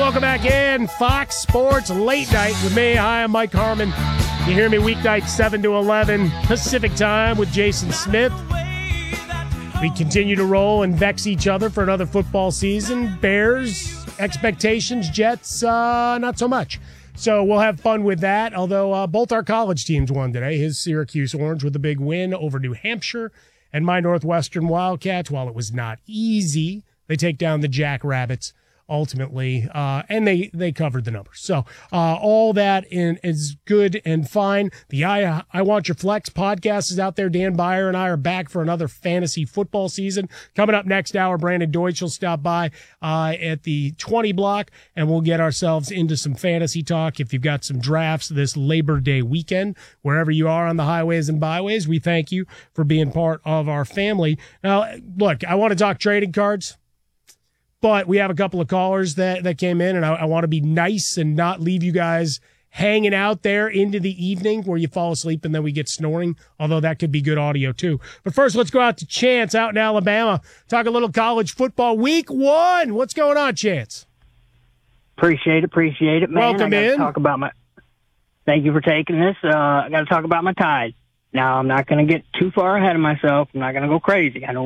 welcome back in. Fox Sports Late Night with me. Hi, I'm Mike Harmon. You hear me weeknight 7 to 11 Pacific Time with Jason Smith. We continue to roll and vex each other for another football season. Bears, expectations, Jets, not so much. So we'll have fun with that, although both our college teams won today. His Syracuse Orange with a big win over New Hampshire, and my Northwestern Wildcats, while it was not easy, they take down the Jackrabbits ultimately, and they covered the numbers. So all that is good and fine. The I Want Your Flex podcast is out there. Dan Beyer and I are back for another fantasy football season. Coming up next hour, Brandon Deutsch will stop by at the 20 block, and we'll get ourselves into some fantasy talk. If you've got some drafts this Labor Day weekend, wherever you are on the highways and byways, we thank you for being part of our family. Now, look, I want to talk trading cards, but we have a couple of callers that came in, and I want to be nice and not leave you guys hanging out there into the evening where you fall asleep and then we get snoring, although that could be good audio too. But first, let's go out to Chance out in Alabama, talk a little college football. Week 1. What's going on, Chance? Appreciate it, man. Welcome in. Thank you for taking this. I got to talk about my Tide. Now, I'm not going to get too far ahead of myself. I'm not going to go crazy. I know